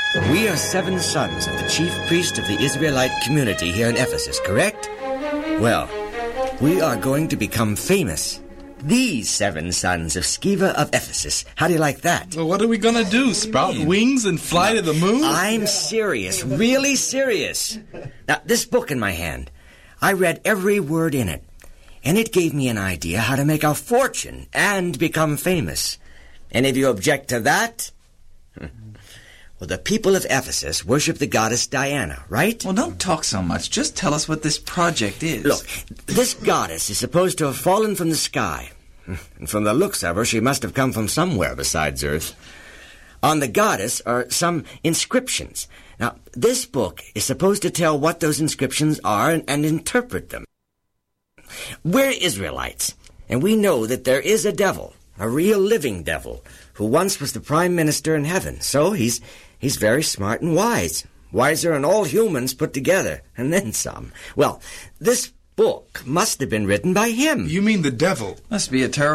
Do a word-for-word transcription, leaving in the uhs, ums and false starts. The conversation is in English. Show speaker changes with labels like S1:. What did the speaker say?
S1: We are seven sons of the chief priest of the Israelite community here in Ephesus, correct? Well, we are going to become famous. These seven sons of Sceva of Ephesus. How do you like that?
S2: Well, what are we gonna do? Sprout wings and fly to the moon?
S1: I'm serious, really serious. Now, this book in my hand, I read every word in it, and it gave me an idea how to make a fortune and become famous. Any of you object to that? Well, the people of Ephesus worship the goddess Diana, right?
S3: Well, don't talk so much. Just tell us what this project is.
S1: Look, this goddess is supposed to have fallen from the sky. And from the looks of her, she must have come from somewhere besides Earth. On the goddess are some inscriptions. Now, this book is supposed to tell what those inscriptions are and, and interpret them. We're Israelites, and we know that there is a devil, a real living devil, who once was the prime minister in heaven. So he's he's very smart and wise, wiser than all humans put together, and then some. Well, this book must have been written by him.
S2: You mean the devil?
S3: Must be a terrible